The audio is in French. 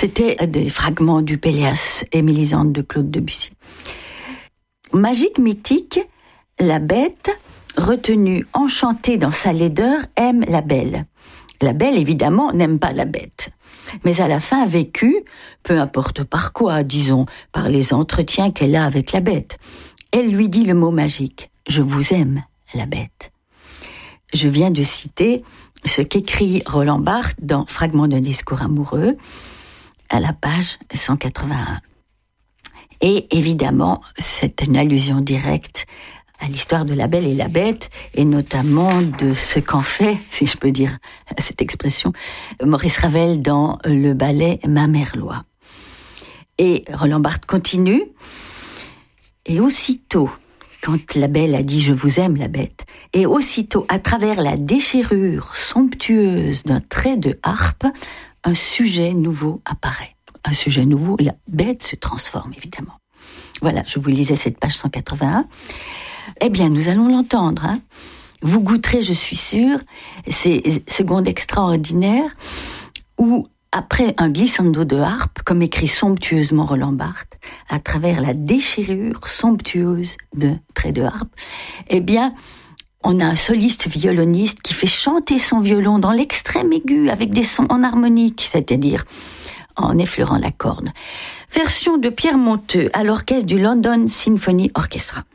C'était des fragments du Péléas et Mélisande de Claude Debussy. Magique mythique, la bête, retenue enchantée dans sa laideur, aime la belle. La belle, évidemment, n'aime pas la bête. Mais à la fin a vécu, peu importe par quoi, disons, par les entretiens qu'elle a avec la bête. Elle lui dit le mot magique. Je vous aime, la bête. Je viens de citer ce qu'écrit Roland Barthes dans Fragments d'un discours amoureux, à la page 181. Et évidemment, c'est une allusion directe à l'histoire de la Belle et la Bête, et notamment de ce qu'en fait, si je peux dire cette expression, Maurice Ravel dans le ballet Ma Merlois. Et Roland Barthes continue, et aussitôt, quand la Belle a dit « Je vous aime, la Bête », et aussitôt, à travers la déchirure somptueuse d'un trait de harpe, un sujet nouveau apparaît. Un sujet nouveau, la Bête se transforme, évidemment. Voilà, je vous lisais cette page 181. Eh bien, nous allons l'entendre. Hein. Vous goûterez, je suis sûre, ces secondes extraordinaires où, après un glissando de harpe, comme écrit somptueusement Roland Barthes, à travers la déchirure somptueuse d'un trait de harpe, eh bien, on a un soliste violoniste qui fait chanter son violon dans l'extrême aigu avec des sons en harmonique, c'est-à-dire en effleurant la corde. Version de Pierre Monteux à l'orchestre du London Symphony Orchestra.